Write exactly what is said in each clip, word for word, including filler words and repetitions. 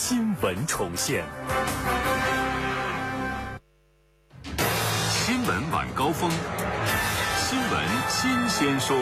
新闻重现。新闻晚高峰，新闻新鲜说。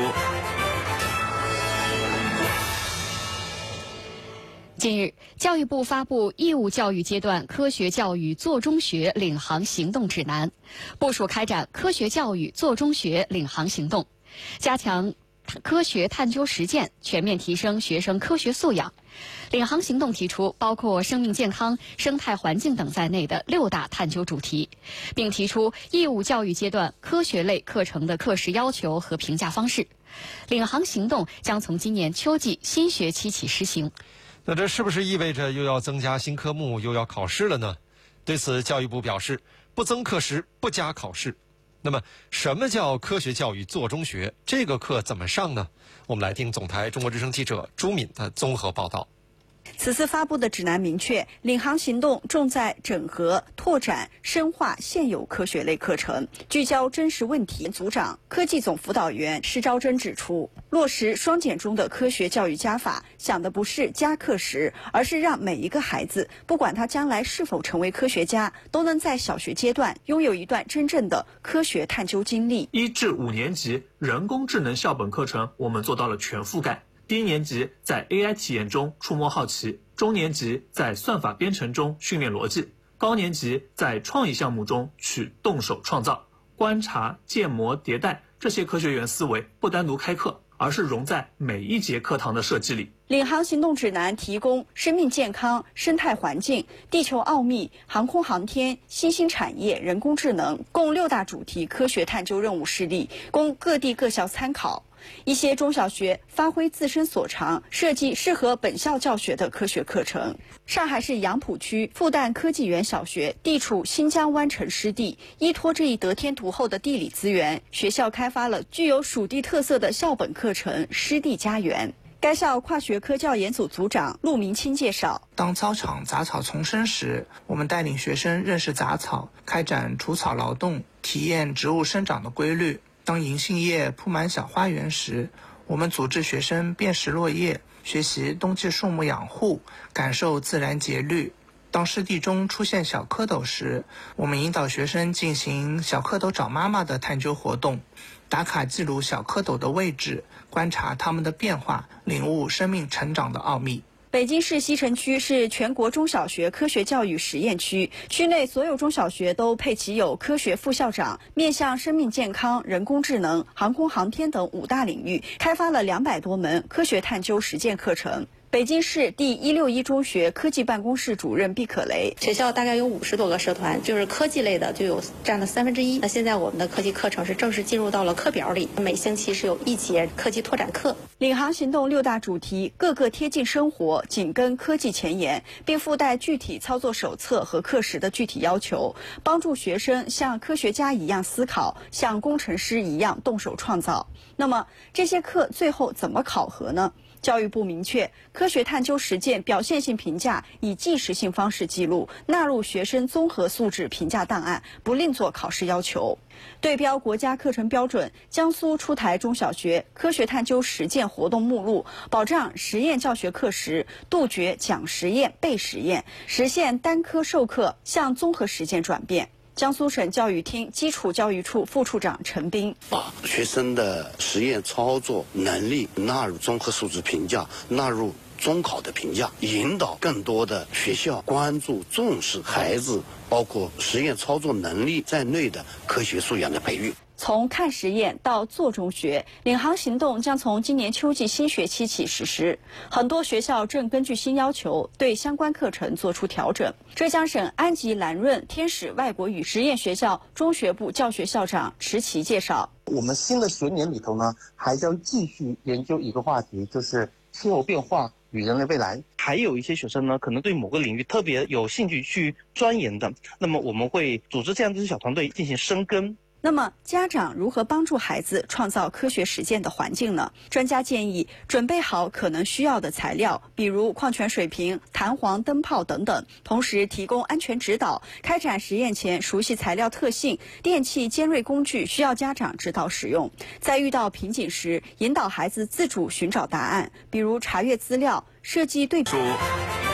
近日，教育部发布义务教育阶段科学教育做中学领航行动指南，部署开展科学教育做中学领航行动，加强科学探究实践，全面提升学生科学素养。领航行动提出包括生命健康、生态环境等在内的六大探究主题，并提出义务教育阶段科学类课程的课时要求和评价方式。领航行动将从今年秋季新学期起施行。 那这是不是意味着又要增加新科目，又要考试了呢？对此，教育部表示，不增课时，不加考试。那么，什么叫科学教育做中学？这个课怎么上呢？我们来听总台中国之声记者朱敏的综合报道。 此次发布的指南明确，领航行动重在整合、拓展、深化现有科学类课程，聚焦真实问题。组长、科技总辅导员施昭珍指出，落实双减中的科学教育加法，想的不是加课时，而是让每一个孩子，不管他将来是否成为科学家，都能在小学阶段拥有一段真正的科学探究经历。 一至五年级人工智能校本课程，我们做到了全覆盖。低年级在 A I 体验中触摸好奇，中年级在算法编程中训练逻辑，高年级在创意项目中去动手创造。观察、建模、迭代这些科学园思维不单独开课，而是融在每一节课堂的设计里。 领航行动指南提供生命健康、生态环境、地球奥秘、航空航天、新兴产业、人工智能共六大主题科学探究任务示例，供各地各校参考。一些中小学发挥自身所长，设计适合本校教学的科学课程。上海市杨浦区复旦科技园小学地处新疆湾城湿地，依托这一得天独厚的地理资源，学校开发了具有属地特色的校本课程“湿地家园”。该校跨学科教研组组长陆明清介绍， 当操场杂草丛生时，我们带领学生认识杂草，开展除草劳动，体验植物生长的规律。当银杏叶铺满小花园时，我们组织学生辨识落叶，学习冬季树木养护，感受自然节律。当湿地中出现小蝌蚪时，我们引导学生进行小蝌蚪找妈妈的探究活动，打卡记录小蝌蚪的位置，观察它们的变化，领悟生命成长的奥秘。 北京市西城区是全国中小学科学教育实验区，区内所有中小学都配齐有科学副校长，面向生命健康、人工智能、航空航天等五大领域，开发了两百多门科学探究实践课程。北京市第一六一中学科技办公室主任毕可雷， 学校大概有五十多个社团，就是科技类的就有占了三分之一。那现在我们的科技课程是正式进入到了课表里，每星期是有一节科技拓展课。 领航行动六大主题各个贴近生活，紧跟科技前沿，并附带具体操作手册和课时的具体要求，帮助学生像科学家一样思考，像工程师一样动手创造。那么这些课最后怎么考核呢？教育部明确，科学探究实践表现性评价以即时性方式记录，纳入学生综合素质评价档案，不另作考试要求。对标国家课程标准，江苏出台中小学科学探究实践活动目录，保障实验教学课时杜绝讲实验背实验，实现单科授课向综合实践转变。江苏省教育厅基础教育处副处长陈斌， 把学生的实验操作能力纳入综合素质评价，纳入中考的评价，引导更多的学校关注重视孩子包括实验操作能力在内的科学素养的培育。 从看实验到做中学，领航行动将从今年秋季新学期起实施。很多学校正根据新要求对相关课程做出调整。浙江省安吉兰润天使外国语实验学校中学部教学校长池奇介绍， 我们新的学年里头呢，还将继续研究一个话题，就是气候变化与人类未来。还有一些学生呢，可能对某个领域特别有兴趣去钻研的，那么我们会组织这样的小团队进行深耕。 那么家长如何帮助孩子创造科学实践的环境呢？专家建议准备好可能需要的材料，比如矿泉水瓶、弹簧、灯泡等等，同时提供安全指导。开展实验前熟悉材料特性，电器、尖锐工具需要家长指导使用。在遇到瓶颈时，引导孩子自主寻找答案，比如查阅资料、设计对比。